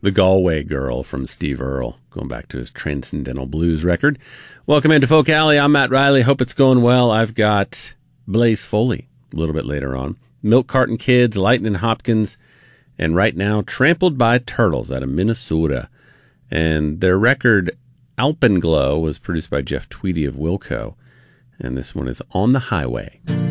The Galway Girl from Steve Earle, going back to his Transcendental Blues record. Welcome into Folk Alley. I'm Matt Riley. Hope it's going well. I've got Blaze Foley a little bit later on. Milk Carton Kids, Lightning Hopkins, and right now, Trampled by Turtles out of Minnesota. And their record, Alpenglow, was produced by Jeff Tweedy of Wilco. And this one is On the Highway.